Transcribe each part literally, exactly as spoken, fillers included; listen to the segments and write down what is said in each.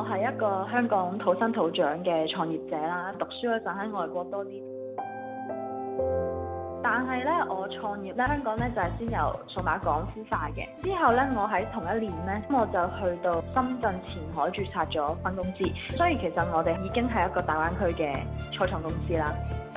我係一個香港土生土長嘅創業者啦，讀書嗰陣喺外國多啲。但係咧，我創業咧，香港咧就係先由數碼港孵化嘅。之後咧，我喺同一年咧，我就去到深圳前海註冊咗分公司。所以其實我哋已經係一個大灣區嘅初創公司啦。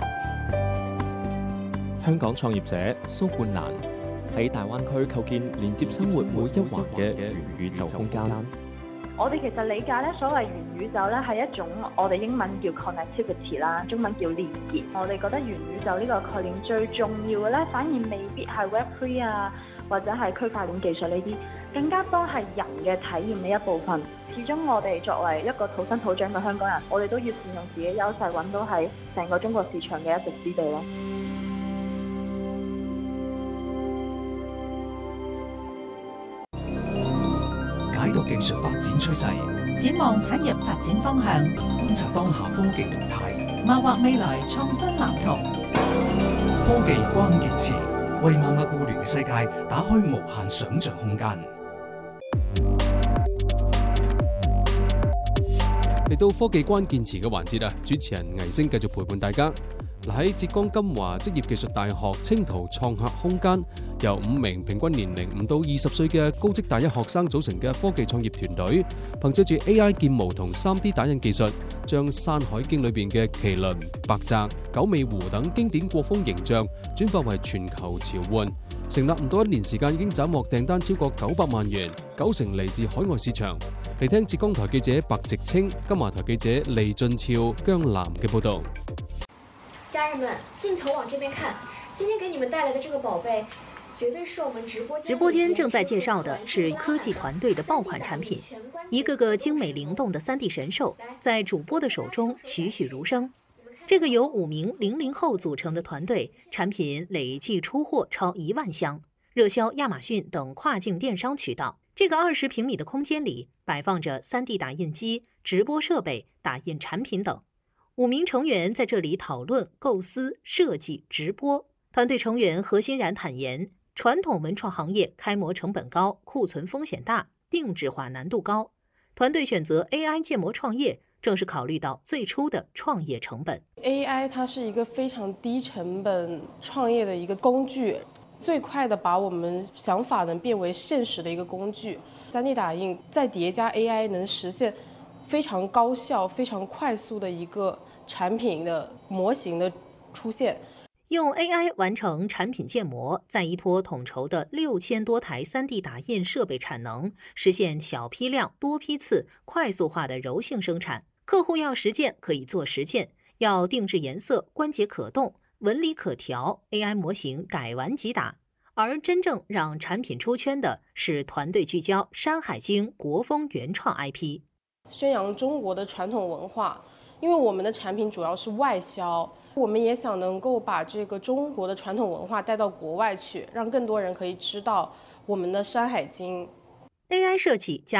香港創業者蘇冠蘭喺大灣區構建連接生活每一環嘅元宇宙空間。 我哋其實理解咧，所謂元宇宙咧係一種我哋英文叫 connectivity 啦，中文叫連結。我哋覺得元宇宙呢個概念最重要嘅咧，反而未必係 Web 三 啊，或者係區塊鏈技術呢啲，更加多係人嘅體驗嘅一部分。始終我哋作為一個土生土長嘅香港人，我哋都要善用自己優勢，揾到喺成個中國市場嘅一席之地咯。 解讀技術發展趨勢， 展望產業發展方向， 觀察當下科技動態， 謀劃未來創新藍圖。 科技關鍵詞，為萬物互聯嘅世界打開無限想像空間。 嚟到科技關鍵詞嘅環節啊，主持人倪星繼續陪伴大家。嗱，喺浙江金華職業技術大學青圖創客空間，由五名平均年齡唔到二十歲嘅高職大一學生組成嘅科技創業團隊，憑借住 A I 建模同 三 D 打印技術，將《山海經》裏邊嘅麒麟、白澤、九尾狐等經典國風形象轉化為全球潮玩。成立唔到一年時間，已經斬獲訂單超過九百萬元，九成嚟自海外市場。嚟聽浙江台記者白直清、金華台記者李俊超、姜南嘅報道。 家人們，鏡頭往這邊看，今天給你們帶來的這個寶貝，絕對是我們直播間。 直播間正在介紹的是科技團隊的爆款產品，一個個精美靈動的 三 D 神獸，在主播的手中栩栩如生。這個由五名零零後組成的團隊，產品累計出貨超一萬箱，熱銷亞馬遜等跨境電商渠道。這個二十平米的空間裡，擺放着 三 D 打印機、直播設備、打印產品等。五名成員在這裡討論、構思、設計、直播。團隊成員何欣然坦言，傳統文創行業開模成本高，庫存風險大，定制化難度高。團隊選擇 A I 建模創業，正是考慮到最初的創業成本。 A I 它是一個非常低成本創業的一個工具，最快的把我們想法能變為現實的一個工具。三 D 打印再疊加 A I， 能實現非常高效、非常快速的一個產品的模型的出現。 用 A I 完成產品建模，再依託統籌的六千多台 三 D 打印設備產能，實現小批量、多批次、快速化的柔性生產。客戶要實踐可以做實踐，要定制顏色、關節可動、紋理可調 ，A I 模型改完即打。而真正讓產品出圈的是團隊聚焦《山海經》國風原創 I P。 宣揚中國的傳統文化，因為我們的產品主要是外銷，我們也想能夠把這個中國的傳統文化帶到國外去，讓更多人可以知道我們的《山海經》。 A I 設計加